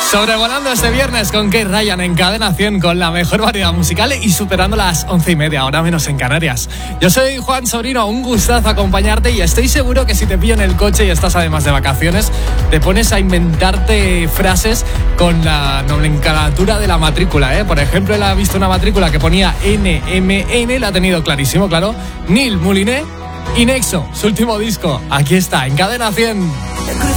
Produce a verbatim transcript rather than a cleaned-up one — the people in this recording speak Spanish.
Sobrevolando este viernes con Kate Ryan en Cadena cien con la mejor variedad musical y superando las once y media, hora menos en Canarias. Yo soy Juan Sobrino, un gustazo acompañarte y estoy seguro que si te pillo en el coche y estás además de vacaciones, te pones a inventarte frases con la nomenclatura de la matrícula, ¿eh? Por ejemplo, él ha visto una matrícula que ponía N M N, la ha tenido clarísimo, claro, Neil Mouliné y Nexo, su último disco. Aquí está, en Cadena cien.